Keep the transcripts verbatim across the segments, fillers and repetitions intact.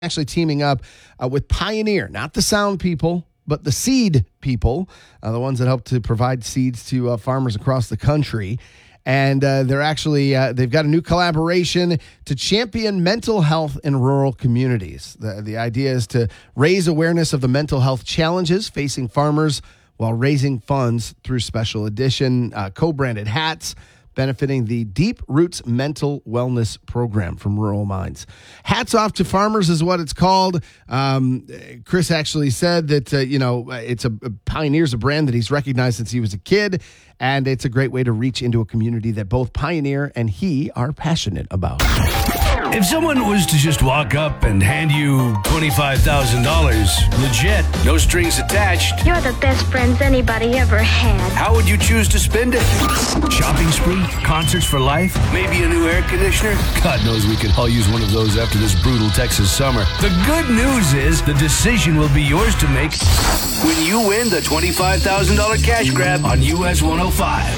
actually teaming up uh, with Pioneer, not the sound people, but the seed people, uh, the ones that help to provide seeds to uh, farmers across the country. And uh, they're actually, uh, they've got a new collaboration to champion mental health in rural communities. The, the idea is to raise awareness of the mental health challenges facing farmers while raising funds through special edition uh, co-branded hats benefiting the Deep Roots Mental Wellness Program from Rural Minds. Hats off to farmers is what it's called. Um, Chris actually said that, uh, you know, it's a, a Pioneer's a brand that he's recognized since he was a kid, and it's a great way to reach into a community that both Pioneer and he are passionate about. If someone was to just walk up and hand you twenty-five thousand dollars, legit, no strings attached, You're the best friends anybody ever had. how would you choose to spend it? Shopping spree? Concerts for life? Maybe a new air conditioner? God knows we could all use one of those after this brutal Texas summer. The good news is the decision will be yours to make when you win the twenty-five thousand dollars cash grab on U S one oh five.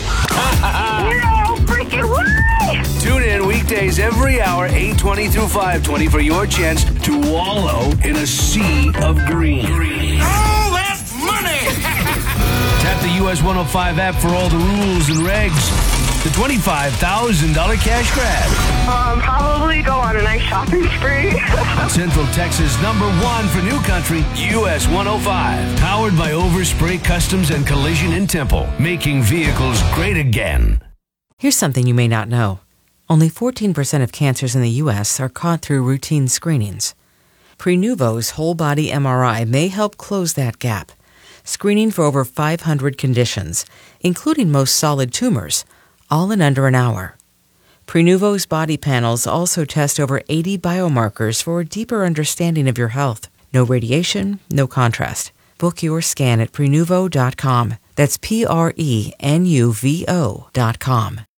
No freaking way! Tune in weekdays every hour, eight twenty through five twenty, for your chance to wallow in a sea of green. Oh, that's money! Tap the U S one oh five app for all the rules and regs. The twenty-five thousand dollars cash grab. Um, probably go on a nice shopping spree. Central Texas number one for new country, U S one oh five. Powered by Overspray Customs and Collision in Temple. Making vehicles great again. Here's something you may not know. Only fourteen percent of cancers in the U S are caught through routine screenings. Prenuvo's whole-body M R I may help close that gap, screening for over five hundred conditions, including most solid tumors, all in under an hour. Prenuvo's body panels also test over eighty biomarkers for a deeper understanding of your health. No radiation, no contrast. Book your scan at Prenuvo dot com. That's P R E N U V O dot com.